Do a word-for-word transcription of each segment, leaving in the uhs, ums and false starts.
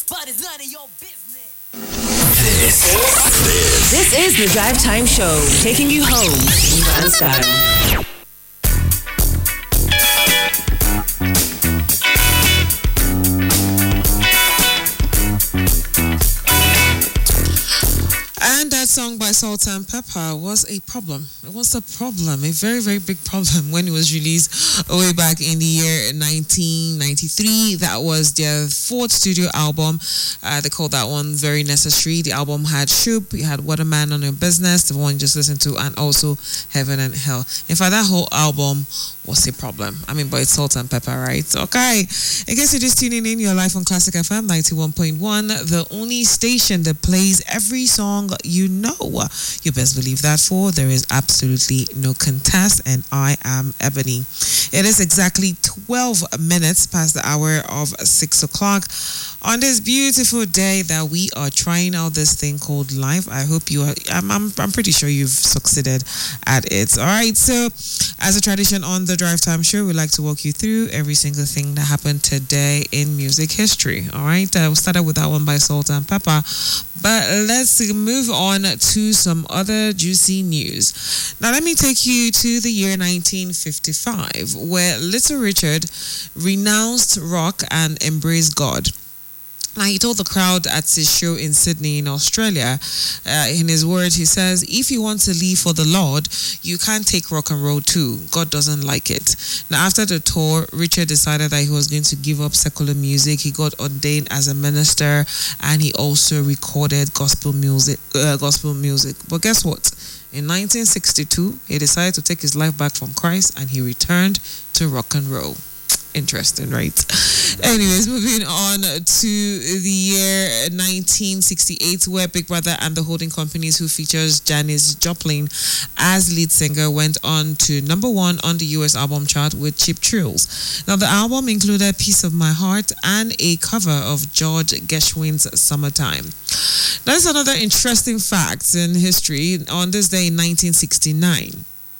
but it's none of your business. This, this, This is the Drive Time Show, taking you home in grand style. And that song by Salt and Pepper was a problem. It was a problem, a very, very big problem when it was released way back in the year nineteen ninety-three. That was their fourth studio album. Uh, they called that one Very Necessary. The album had Shoop, you had What a Man on Your Business, the one you just listened to, and also Heaven and Hell. In fact, that whole album was a problem. I mean, but it's Salt and Pepper, right? Okay. In case you're just tuning in, your life on Classic F M ninety-one point one, the only station that plays every song you know. You best believe that, for there is absolutely no contest, and I am Ebony. It is exactly twelve minutes past the hour of six o'clock on this beautiful day that we are trying out this thing called life. I hope you are, I'm, I'm, I'm pretty sure you've succeeded at it. All right. So as a tradition on the Drive Time Show, we like to walk you through every single thing that happened today in music history. All right. Uh, we started with that one by Salt and Pepper, but let's move on to some other juicy news. Now, let me take you to the year nineteen fifty-five, where Little Richard renounced rock and embraced God. Now, he told the crowd at his show in Sydney in Australia, uh, in his words, he says, if you want to live for the Lord, you can't take rock and roll too. God doesn't like it. Now, after the tour, Richard decided that he was going to give up secular music. He got ordained as a minister, and he also recorded gospel music. Uh, gospel music. But guess what? In nineteen sixty-two, he decided to take his life back from Christ, and he returned to rock and roll. Interesting, right? Anyways, moving on to the year nineteen sixty-eight, where Big Brother and the Holding Companies, who features Janis Joplin as lead singer, went on to number one on the U S album chart with Cheap Thrills. Now, the album included Piece of My Heart and a cover of George Gershwin's Summertime. That's another interesting fact in history. On this day in nineteen sixty-nine,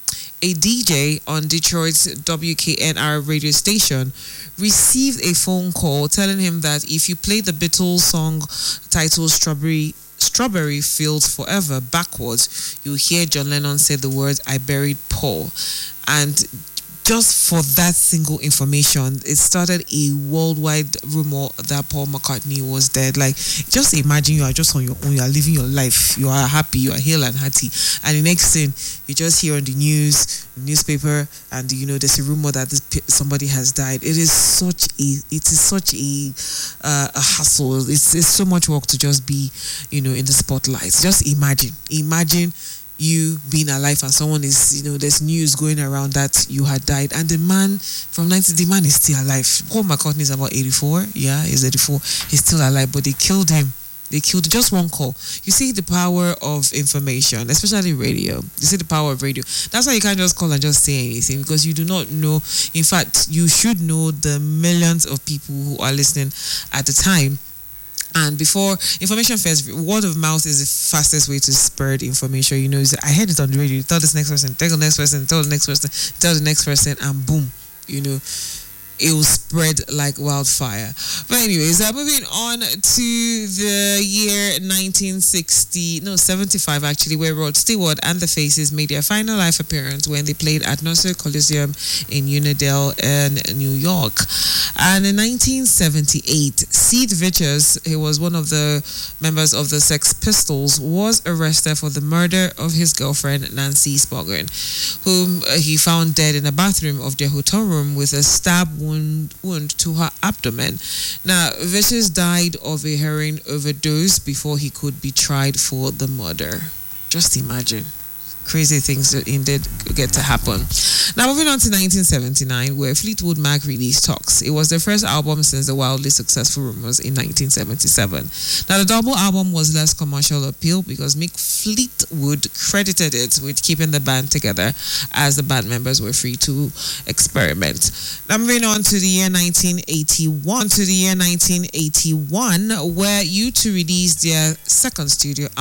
a D J on Detroit's W K N R radio station received a phone call telling him that if you play the Beatles song titled Strawberry Strawberry Fields Forever backwards, you'll hear John Lennon say the words, I buried Paul. And just for that single information, it started a worldwide rumor that Paul McCartney was dead. Like, just imagine you are just on your own, you are living your life, you are happy, you are hale and hearty, and the next thing you just hear on the news, newspaper, and you know there's a rumor that this somebody has died. It is such a, it is such a, uh, a hassle. It's, it's so much work to just be, you know, in the spotlight. Just imagine, imagine. you being alive and someone is, you know, there's news going around that you had died, and the man from ninety, the man is still alive. Paul McCartney is about eighty-four, yeah, he's eighty-four, he's still alive, but they killed him. They killed just one call. You see the power of information, especially radio. You see the power of radio. That's why you can't just call and just say anything, because you do not know. In fact, you should know the millions of people who are listening at the time. And before information first, word of mouth is the fastest way to spread information. You know, I heard it on the radio. Tell this next person, tell the next person, tell the next person, tell the next person, and boom, you know, it will spread like wildfire. But anyways, uh, moving on to the year nineteen sixty, no, seventy-five actually, where Rod Stewart and the Faces made their final live appearance when they played at Nassau Coliseum in Unadale in New York. And in nineteen seventy-eight, Sid Vicious, he was one of the members of the Sex Pistols, was arrested for the murder of his girlfriend, Nancy Spaulding, whom he found dead in a bathroom of their hotel room with a stab wound Wound, wound to her abdomen. Now, Vicious died of a heroin overdose before he could be tried for the murder. Just imagine. Crazy things that indeed get to happen. Now, moving on to nineteen seventy-nine, where Fleetwood Mac released Talks. It was their first album since the wildly successful Rumors in nineteen seventy-seven. Now, the double album was less commercial appeal because Mick Fleetwood credited it with keeping the band together, as the band members were free to experiment. Now, moving on to the year nineteen eighty-one, to the year nineteen eighty-one, where U two released their second studio